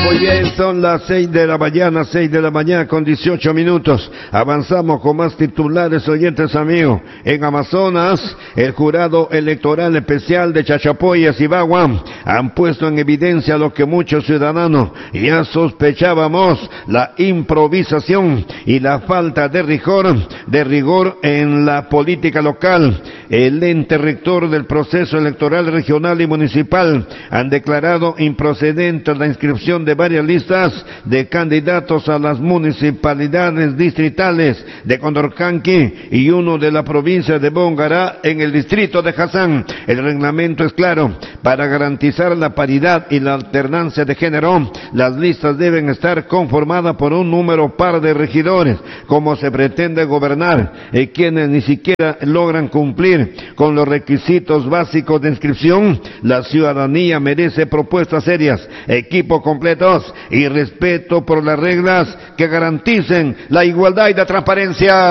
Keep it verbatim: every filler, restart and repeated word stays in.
Muy bien, son las seis de la mañana, seis de la mañana con dieciocho minutos. Avanzamos con más titulares, oyentes amigos. En Amazonas, el jurado electoral especial de Chachapoyas y Bagua han puesto en evidencia lo que muchos ciudadanos ya sospechábamos: la improvisación y la falta de rigor, de rigor en la política local. El ente rector del proceso electoral regional y municipal han declarado improcedente la inscripción de varias listas de candidatos a las municipalidades distritales de Condorcanqui y uno de la provincia de Bongará en el distrito de Hassan. El reglamento es claro: para garantizar la paridad y la alternancia de género, las listas deben estar conformadas por un número par de regidores. ¿Cómo se pretende gobernar eh, quienes ni siquiera logran cumplir con los requisitos básicos de inscripción? La ciudadanía merece propuestas serias, equipo completos y respeto por las reglas que garanticen la igualdad y la transparencia.